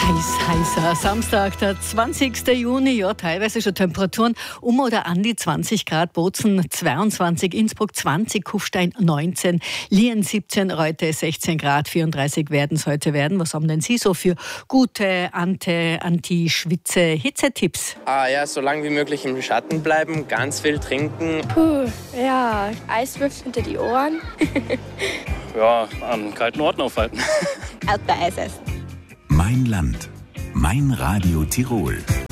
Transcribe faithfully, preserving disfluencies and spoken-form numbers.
Heiß, heißer Samstag, der zwanzigsten Juni, ja, teilweise schon Temperaturen um oder an die zwanzig Grad, Bozen zweiundzwanzig, Innsbruck zwanzig, Kufstein neunzehn, Lien siebzehn, Reute sechzehn Grad, vierunddreißig werden es heute werden. Was haben denn Sie so für gute Ante, Anti-Schwitze-Hitze-Tipps? Ah ja, so lange wie möglich im Schatten bleiben, ganz viel trinken. Puh, ja, Eiswürfel hinter die Ohren. Ja, an kalten Orten aufhalten. Erdbeereis essen. Mein Land. Mein Radio Tirol.